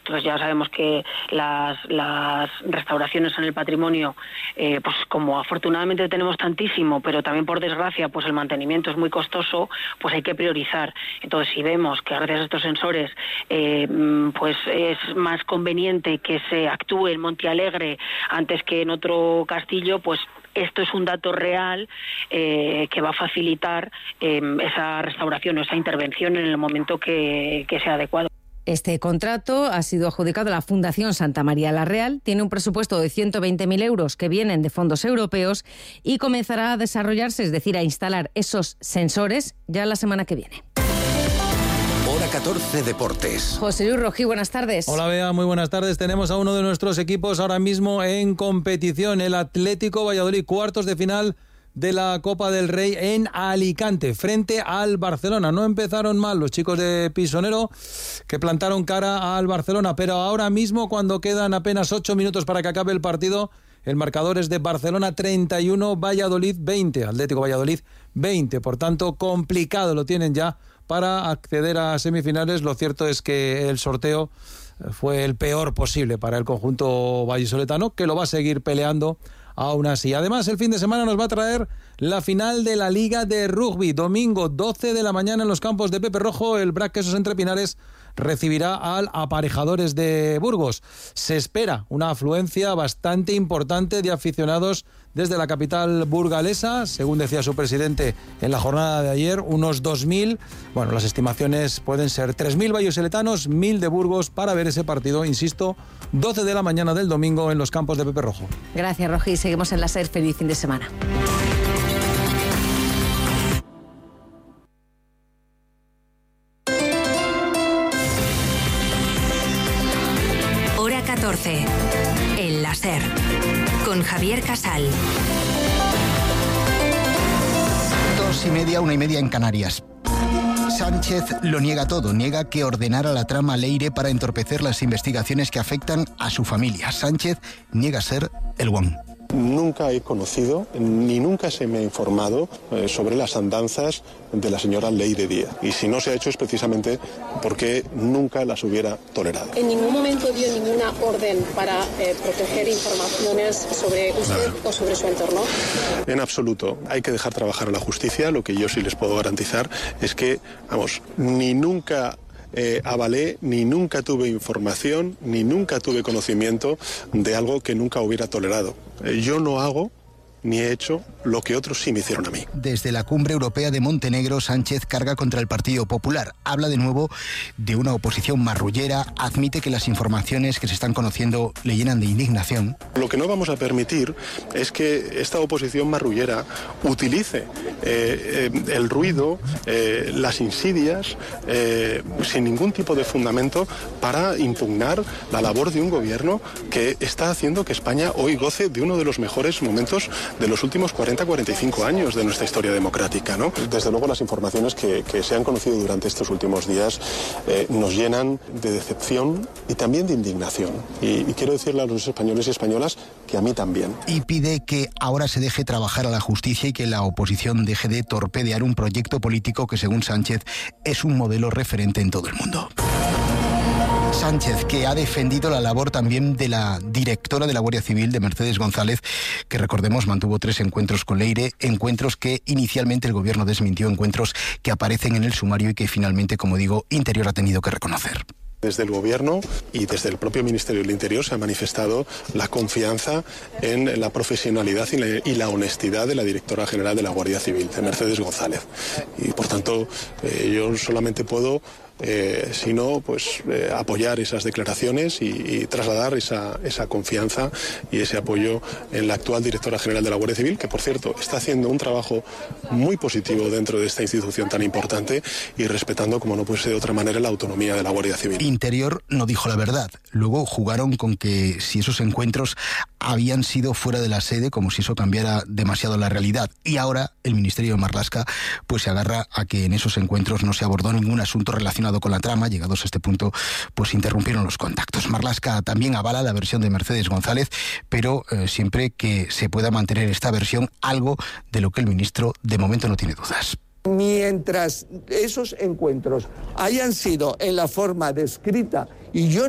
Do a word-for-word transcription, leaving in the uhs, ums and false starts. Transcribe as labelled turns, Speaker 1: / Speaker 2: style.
Speaker 1: Entonces ya sabemos que las, las restauraciones en el patrimonio, eh, pues como afortunadamente tenemos tantísimo, pero también por desgracia pues el mantenimiento es muy costoso, pues hay que priorizar. Entonces si vemos que gracias a estos sensores eh, pues es más conveniente que se actúe en Montialegre antes que en otro castillo, pues esto es un dato real eh, que va a facilitar eh, esa restauración o esa intervención en el momento que, que sea adecuado.
Speaker 2: Este contrato ha sido adjudicado a la Fundación Santa María la Real, tiene un presupuesto de ciento veinte mil euros que vienen de fondos europeos y comenzará a desarrollarse, es decir, a instalar esos sensores ya la semana que viene.
Speaker 3: Hora catorce Deportes.
Speaker 2: José Luis Rojí, buenas tardes.
Speaker 4: Hola Bea, muy buenas tardes. Tenemos a uno de nuestros equipos ahora mismo en competición, el Atlético Valladolid, cuartos de final de la Copa del Rey en Alicante, frente al Barcelona. No empezaron mal los chicos de Pisonero, que plantaron cara al Barcelona, pero ahora mismo, cuando quedan apenas ocho minutos para que acabe el partido, el marcador es de Barcelona treinta y uno, Valladolid veinte, Atlético Valladolid veinte, por tanto complicado lo tienen ya para acceder a semifinales. Lo cierto es que el sorteo fue el peor posible para el conjunto vallisoletano, que lo va a seguir peleando aún así. Además, el fin de semana nos va a traer la final de la Liga de Rugby. Domingo, doce de la mañana, en los campos de Pepe Rojo, el Brac Quesos Entre Pinares recibirá al Aparejadores de Burgos. Se espera una afluencia bastante importante de aficionados desde la capital burgalesa, según decía su presidente en la jornada de ayer, unos dos mil. Bueno, las estimaciones pueden ser tres mil vallisoletanos, mil de Burgos, para ver ese partido, insisto, doce de la mañana del domingo en los campos de Pepe Rojo.
Speaker 2: Gracias, Rojí. Seguimos en la SER. Feliz fin de semana.
Speaker 5: Hora catorce, en la SER, con Javier Casal.
Speaker 6: Dos y media, una y media en Canarias. Sánchez lo niega todo, niega que ordenara la trama Leire para entorpecer las investigaciones que afectan a su familia. Sánchez niega ser el guan.
Speaker 7: Nunca he conocido, ni nunca se me ha informado eh, sobre las andanzas de la señora Leire Díaz. Y si no se ha hecho es precisamente porque nunca las hubiera tolerado.
Speaker 8: ¿En ningún momento dio ninguna orden para eh, proteger informaciones sobre usted Nada. o sobre su entorno?
Speaker 7: En absoluto. Hay que dejar trabajar a la justicia. Lo que yo sí les puedo garantizar es que, vamos, ni nunca... Eh, avalé, ni nunca tuve información, ni nunca tuve conocimiento de algo que nunca hubiera tolerado. Eh, yo no hago ni he hecho lo que otros sí me hicieron a mí.
Speaker 6: Desde la cumbre europea de Montenegro, Sánchez carga contra el Partido Popular. Habla de nuevo de una oposición marrullera, admite que las informaciones que se están conociendo le llenan de indignación.
Speaker 7: Lo que no vamos a permitir es que esta oposición marrullera utilice eh, eh, el ruido, eh, las insidias, eh, sin ningún tipo de fundamento, para impugnar la labor de un gobierno que está haciendo que España hoy goce de uno de los mejores momentos de los últimos cuarenta a cuarenta y cinco años de nuestra historia democrática, ¿no? Desde luego las informaciones que, que se han conocido durante estos últimos días eh, nos llenan de decepción y también de indignación. Y, y quiero decirle a los españoles y españolas que a mí también.
Speaker 6: Y pide que ahora se deje trabajar a la justicia y que la oposición deje de torpedear un proyecto político que, según Sánchez, es un modelo referente en todo el mundo. Sánchez, que ha defendido la labor también de la directora de la Guardia Civil, de Mercedes González, que, recordemos, mantuvo tres encuentros con Leire, encuentros que inicialmente el gobierno desmintió, encuentros que aparecen en el sumario y que finalmente, como digo, Interior ha tenido que reconocer.
Speaker 7: Desde el Gobierno y desde el propio Ministerio del Interior se ha manifestado la confianza en la profesionalidad y la, y la honestidad de la directora general de la Guardia Civil, de Mercedes González. Y, por tanto, eh, yo solamente puedo... Eh, sino pues eh, apoyar esas declaraciones y, y trasladar esa, esa confianza y ese apoyo en la actual directora general de la Guardia Civil, que, por cierto, está haciendo un trabajo muy positivo dentro de esta institución tan importante y respetando, como no puede ser de otra manera, la autonomía de la Guardia Civil.
Speaker 6: Interior no dijo la verdad. Luego jugaron con que si esos encuentros habían sido fuera de la sede, como si eso cambiara demasiado la realidad. Y ahora el Ministerio de Marlaska pues se agarra a que en esos encuentros no se abordó ningún asunto relacionado con la trama. Llegados a este punto, pues interrumpieron los contactos. Marlaska también avala la versión de Mercedes González, pero eh, siempre que se pueda mantener esta versión, algo de lo que el ministro de momento no tiene dudas.
Speaker 9: Mientras esos encuentros hayan sido en la forma descrita y yo